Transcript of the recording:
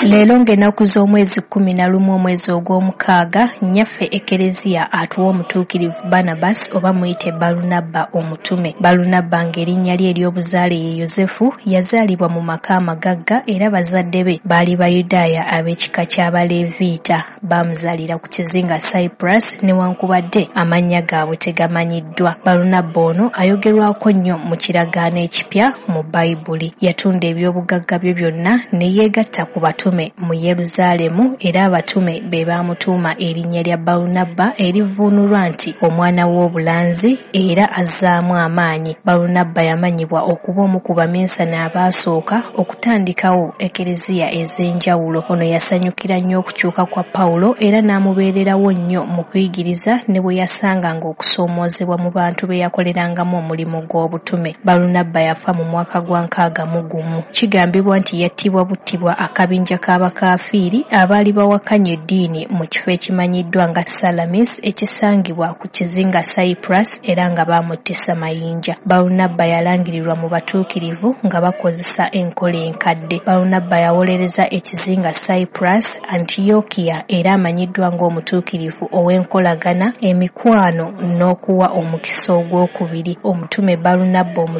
Leero ng'ennaku z'omwezi 11 omwezi ogw'omukaaga nnyaffe Ekereziya atuwa omutuukirivu Barnabas oba muyite Balunabba omutume. Balunabba ng'erinnya lye ery'obuzaale ye Yozefu yazaalibwa mu maka amagagga era bazadde be baali Bayudaaya ab'ekika ky'Abaleeviita. Baamuzaalira ku kizinga Cyprus newankubadde amannya gaabwe tegamanyiddwa. Balunabba ono ayogerwako nnyo mu kiragaano ekipya mu Bayibuli. Yatunda eby'obugagga bye byonna ne yeegatta ku batume mu Yeruzaalemu era abatume be baamutuuma erinnya lya Balunabba erivuunulwa nti omwana w'obulanzi era azzaamu amaanyi. Balunabba yamanyibwa okuba omu ku baminsane abaasooka okutandikawo Ekereziya ez'enjawulo. Ono yasanyukira nnyo okukyuka kwa Pawulo era n'amubeererawo nnyo mu kuyigiriza ne bwe yasanganga okusoomoozebwa mu bantu be yakolerangamu omulimu gw'obutume. Balunabba yafa mu mwaka gwa 61. Kigambibwa nti yattibwa buttibwa akabinja k'abakaafiiri abaali bawakanya eddiini mu kifo ekimanyiddwa nga Salamis ekisangibwa ku kizinga Cyprus era nga baamuttisa mayinja. Balunabba yalangirirwa mu batuukirivu nga bakozesa enkola enkadde. Balunabba yawolereza ekizinga Cyprus, Antiokia era amanyiddwa ng'omutuukirivu ow'enkolagana, emikwano n'okuwa omukisa ogwokubiri. Omutume Balunabba